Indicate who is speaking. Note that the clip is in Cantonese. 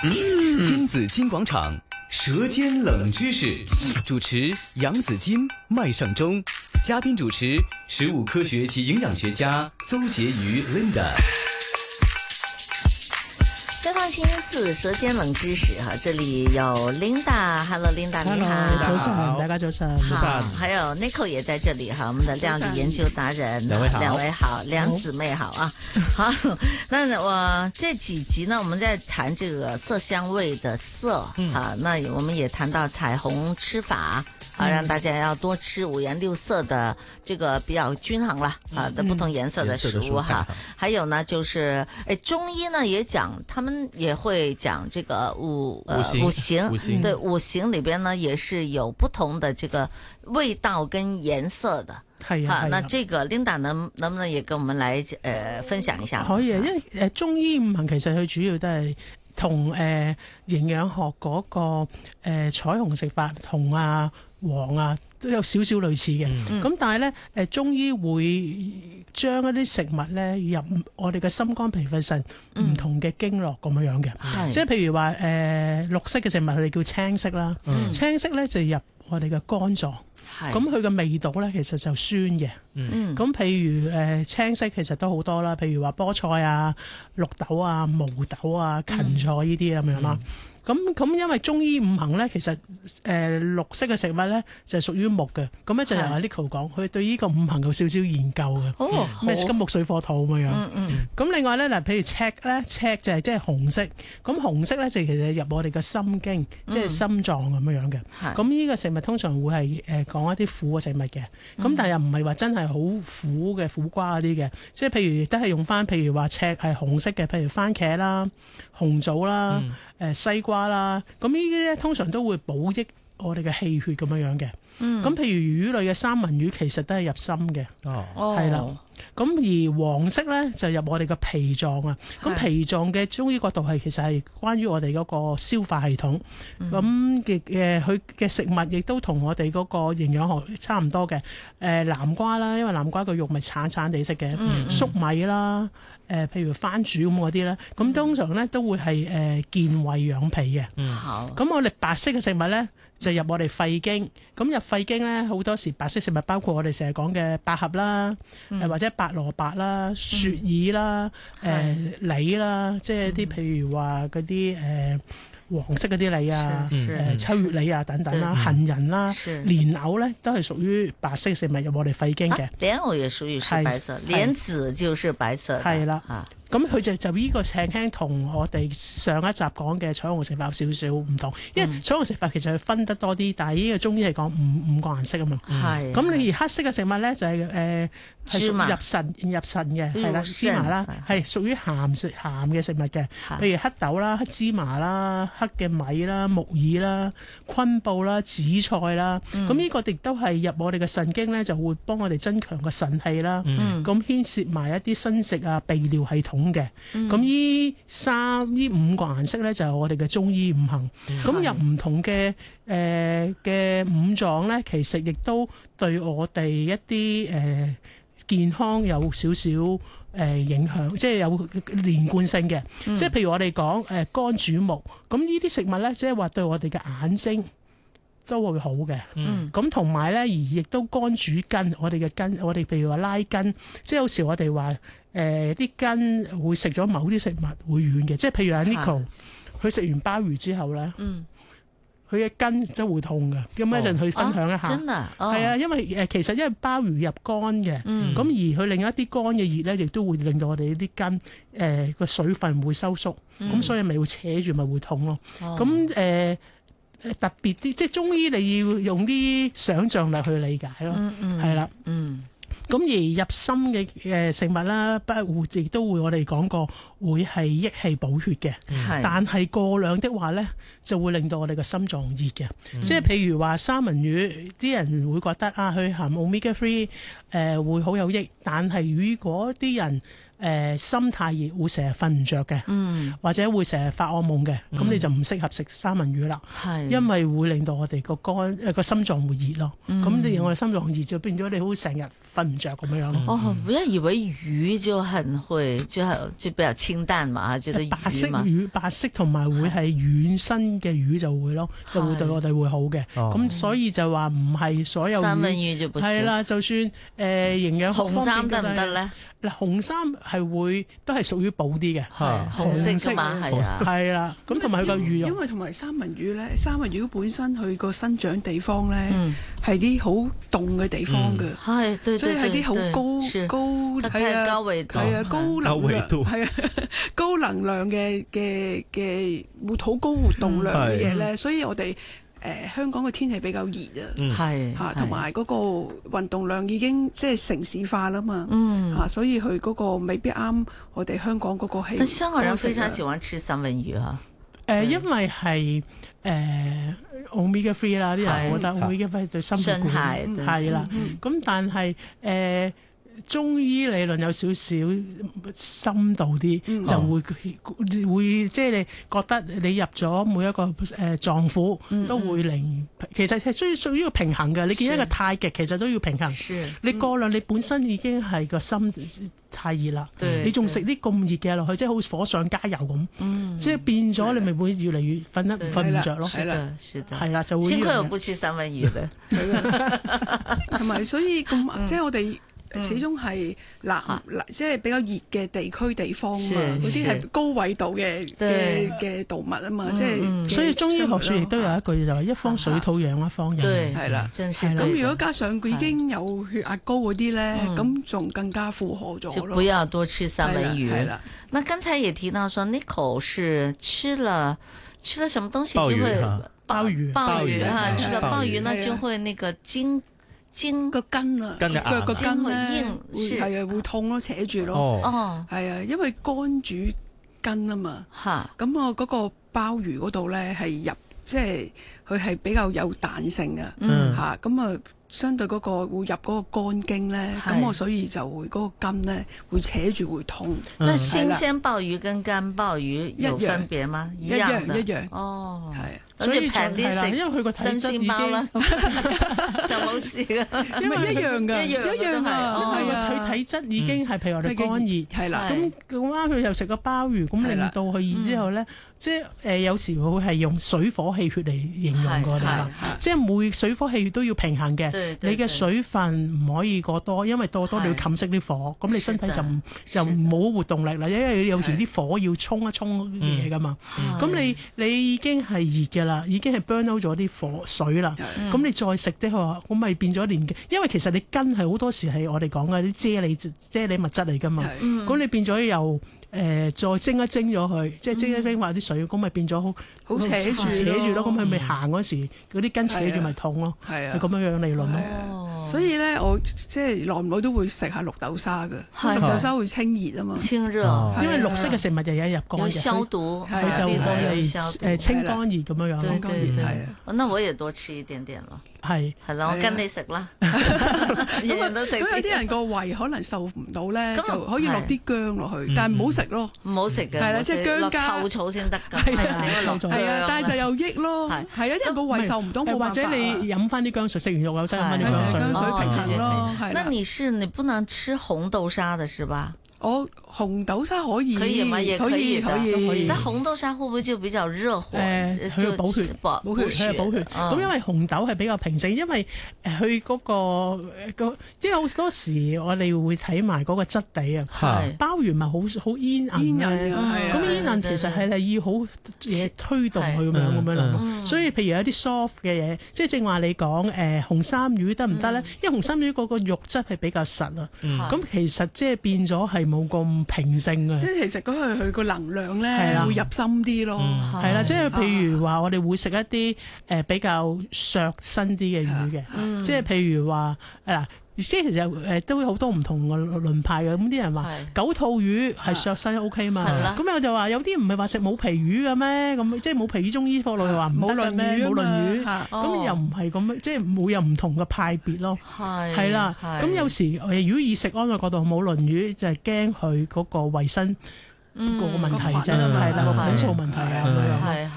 Speaker 1: 新紫金廣場舌尖冷知識，主持楊紫金、麥尚中，嘉賓主持食物科學及營養學家鄒婕妤 Linda。
Speaker 2: 再到星期四舌尖冷知識哈，這裡有 Linda，Hello Linda， 你好，
Speaker 3: 早晨，大家早晨，
Speaker 2: 好，還有 Nico 也在這裡哈，我們的料理研究達人，兩位好，兩姊妹好啊，好，那我這幾集呢，我們在談這個色香味的色啊，那我們也談到彩虹吃法。啊，讓大家要多吃五顏六色的這個比較均衡了啊的不同顏色的食物哈。還有呢，就是中醫呢也講，他們也會講這個五行，對，五行裏邊呢也是有不同的這個味道跟顏色的。
Speaker 3: 係啊，
Speaker 2: 那這個 Linda 能不能也跟我們來分享一下？
Speaker 3: 可以啊，因為中醫五行其實佢主要都係同營養學嗰個彩虹食法同黃啊都有少少類似嘅，咁但係咧中醫會將一啲食物咧入我哋嘅心肝脾肺腎唔同嘅經絡咁樣嘅，即係譬如話綠色嘅食物佢哋叫青色啦，青色咧就入我哋嘅肝臟，咁佢嘅味道咧其實就酸嘅，咁譬如青色其實都好多啦，譬如話菠菜啊、綠豆啊、毛豆啊、芹菜呢啲咁樣啦。咁因為中醫五行咧，其實綠色嘅食物咧就係屬於木嘅，咁咧就由阿 Nico 講，佢對呢個五行有少少研究嘅，咩金木水火土咁樣。咁另外咧嗱，譬如赤咧，赤就係即係紅色，咁紅色咧就其實入我哋嘅心經，即係心臟咁樣嘅。咁呢個食物通常會係講一啲苦嘅食物嘅，咁但係又唔係話真係好苦嘅苦瓜嗰啲嘅，即係譬如都係用翻，譬如話赤係紅色嘅，譬如番茄啦、紅棗啦。西瓜啦，咁呢啲咧通常都會補益我哋嘅氣血咁樣嘅。咁譬如魚類嘅三文魚其實都係入心嘅，係啦。咁而黃色咧就入我哋嘅脾臟啊。咁脾臟嘅中醫角度係其實係關於我哋嗰個消化系統。咁佢嘅食物亦都同我哋嗰個營養學差唔多嘅。南瓜啦，因為南瓜個肉咪橙橙地色嘅。粟米啦。譬如番薯咁嗰啲咧，咁通常咧都會係健胃養脾嘅。咁我哋白色嘅食物咧就入我哋肺經，咁入肺經咧好多時白色食物包括我哋成日講嘅百合啦，或者白蘿蔔啦、雪耳啦、梨啦，即係啲譬如話嗰啲黃色嗰啲梨啊，秋月梨啊等等啦，杏仁啦、蓮藕咧都係屬於白色食物入我哋肺經嘅。
Speaker 2: 蓮藕也屬於是白色，蓮子就是白色。
Speaker 3: 係啦。咁佢就呢個輕輕同我哋上一集講嘅彩虹食法有少少唔同，因為彩虹食法其實佢分得多啲，但係呢個中醫係講五個顏色啊嘛。咁你而黑色嘅食物咧就係係入腎嘅，係啦，芝麻啦，係屬於鹹嘅食物嘅，譬如黑豆啦、黑芝麻啦、黑嘅米啦、木耳啦、昆布啦、紫菜啦。咁呢個亦都係入我哋嘅腎經咧，就會幫我哋增強個腎氣啦。咁牽涉埋一啲生殖啊、泌尿系統嘅，咁呢五個顏色咧就係我哋嘅中醫五行，咁入唔同嘅五臟咧，其實亦都對我哋一啲健康有少少影響，即係有連貫性嘅，即係譬如我哋講肝主目，咁呢啲食物咧，即係話對我哋嘅眼睛都會好嘅，咁同埋咧而亦都肝主筋，我哋嘅筋，我哋譬如話拉筋，即係有時我哋話啲筋會食咗某啲食物會軟嘅，即係譬如阿 Nico 佢食完鮑魚之後咧，佢嘅筋真會痛嘅，咁一陣去分享一下。真啊，係啊，因為其實因為鮑魚入肝嘅，咁而佢另一啲肝嘅熱咧，亦都會令到我哋啲筋個水分會收縮，咁所以咪會扯住咪會痛咯。咁特別啲，即係中醫你要用啲想像力去理解咯，係啦。咁而入心嘅食物啦，亦都會我哋講過會係益氣補血嘅，但係過量的話咧，就會令到我哋嘅心臟熱嘅。即係譬如話三文魚，啲人會覺得佢含 omega 3會好有益，但係如果啲人心太熱會成日瞓唔着嘅，或者會成日發噩夢嘅，咁你就唔適合食三文魚啦，因為會令到我哋個心臟會熱咯。咁你我哋心臟熱就變咗你好成日瞓唔着咁樣咯。
Speaker 2: 哦，不要以為魚就很會就比較清淡嘛，覺得魚嘛
Speaker 3: 白色同埋會係軟身嘅魚就會咯，就會對我哋會好嘅。咁所以就話唔係所有魚
Speaker 2: 三文魚就不行。係
Speaker 3: 啦，就算營養學方面
Speaker 2: 紅衫得唔得咧？
Speaker 3: 嗱，紅衫係都係屬於補啲嘅，
Speaker 2: 紅色㗎嘛，係啊，
Speaker 3: 係啦。咁同埋佢個魚肉，
Speaker 4: 因為同埋三文魚咧，三文魚本身佢個生長地方咧係啲好凍嘅地方嘅，
Speaker 2: 係，
Speaker 4: 所以係啲好高係啊，
Speaker 2: 高緯度係啊，
Speaker 4: 高能量係啊，高能量嘅好高活動量嘅嘢咧，所以我哋。香港嘅天氣比較熱
Speaker 2: 係
Speaker 4: 同埋嗰個運動量已經即係城市化啦嘛，所以佢嗰個未必啱我哋香港嗰個氣。
Speaker 2: 但香港人非常喜歡吃三文魚
Speaker 3: 因為係omega 3啦，啲人覺得 omega 3對心血管係啦，咁但係中醫理論有少少深度啲，就會即係你覺得你入咗每一個臟腑都會令，其實係屬於一個平衡嘅。你見一個太極其實都要平衡。你過量，你本身已經係個心太熱啦，你仲食啲咁熱嘅落去，即係好火上加油咁，即係變咗你咪會越嚟越瞓唔着咯。係啦，就會。
Speaker 2: 幸虧我不吃三文魚嘅，
Speaker 4: 同埋所以咁即係我哋。始終係即係比較熱嘅地方嘛，嗰啲係高緯度嘅動物啊嘛，即係
Speaker 3: 所以中醫學説亦都有一句就係一方水土養一方人，
Speaker 4: 係啦。咁如果加上佢已經有血壓高嗰啲咧，咁仲更加負荷咗咯。
Speaker 2: 就不要多吃三文魚。
Speaker 4: 係啦。
Speaker 2: 那剛才也提到說，Nicole 是吃了什麼東西就會
Speaker 3: 鮑魚
Speaker 2: 哈，吃了鮑魚呢就會那個筋
Speaker 4: 個筋啊，腳個筋咧係啊會痛咯，扯住咯，係啊，因為肝主筋啊嘛，咁我嗰個鮑魚嗰度咧係入，即係佢係比較有彈性啊，咁啊相對嗰個會入嗰個肝經咧，咁我所以就會嗰個筋咧會扯住會痛。
Speaker 2: 那新鮮鮑魚跟乾鮑魚有分別嗎？一樣哦，係。所以平啲食，
Speaker 3: 因為佢個體質已經
Speaker 2: 就冇事啦。
Speaker 4: 因為一樣㗎，一樣啊，係啊，
Speaker 3: 佢體質已經係譬如我哋肝熱，
Speaker 4: 係啦。
Speaker 3: 咁啱佢又食個鮑魚，咁令到佢熱之後咧，即係有時會係用水火氣血嚟形容過啦。即係每水火氣血都要平衡嘅。你嘅水分唔可以過多，因為多你要冚熄啲火，咁你身體就冇活動力啦。因為有時啲火要衝一衝嘢㗎嘛。咁你已經係熱嘅啦，已經係 burn out 咗啲水啦。咁你再食啲話，咁咪變咗連，因為其實你筋係好多時係我哋講嘅啲啫喱物質嚟㗎嘛。咁你變咗又再蒸一蒸咗佢，即係蒸一蒸埋啲水，咁咪變咗好扯住咯。咁佢咪行嗰時嗰啲筋扯住咪痛咯。係咁樣理論咯。
Speaker 4: 所以咧，我即係耐唔耐都會食下綠豆沙嘅，綠豆沙會清熱啊嘛，
Speaker 2: 清熱，
Speaker 3: 因為綠色嘅食物就有入肝嘅，
Speaker 2: 消毒，
Speaker 3: 佢就係清肝熱咁樣樣。
Speaker 4: 清肝熱係啊，
Speaker 2: 那我也多吃一點點咯。
Speaker 3: 係
Speaker 2: 啦，我跟你食啦，日日都食。
Speaker 4: 咁有啲人個胃可能受唔到咧，就可以落啲薑落去，但係唔好食咯，
Speaker 2: 唔好食嘅。
Speaker 4: 係啦，即係薑加
Speaker 2: 臭草先得㗎。
Speaker 4: 係啊，但係就有益咯。係啊，因為個胃受唔到冇辦法。
Speaker 3: 或者你飲翻啲薑水，食完肉有西飲翻啲薑水
Speaker 4: 平衡咯。
Speaker 2: 那你不能吃紅豆沙的是吧？
Speaker 4: 紅豆沙可以，
Speaker 2: 可以嗎？也可以，但紅豆沙會唔會就比較熱火？
Speaker 3: 佢補血，補血。咁因為紅豆係比較平性，因為佢嗰個即係好多時我哋會睇埋嗰個質地啊。鮑魚咪好煙韌嘅，咁煙韌其實係要好嘢推動佢咁樣諗。所以譬如有啲 soft 嘅嘢，即係正話你講紅衫魚得唔得咧？因為紅衫魚嗰個肉質係比較實啊。咁其實即係變咗係冇咁平性嘅，
Speaker 4: 即係其實嗰佢個能量咧會入心啲咯，
Speaker 3: 係啦，即係譬如話我哋會食一啲比較削身啲啲嘅魚嘅，即係譬如話嗱。即係其實都會好多唔同嘅論派嘅，咁啲人話九肚魚係削身 OK 嘛，咁我就話有啲唔係話食冇皮魚嘅咩？咁即係冇皮魚中醫科內話唔得嘅咩？冇鱗魚，咁又唔係咁，即係會有唔同嘅派別咯。係啦，咁有時如果以食安嘅角度冇鱗魚，就係驚佢嗰個衞生個問題啫，係啦，個管數問題啊咁樣。